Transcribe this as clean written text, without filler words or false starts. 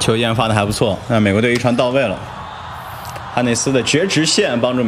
球研发的还不错，那美国队一传到位了，哈内斯的绝直线帮助美。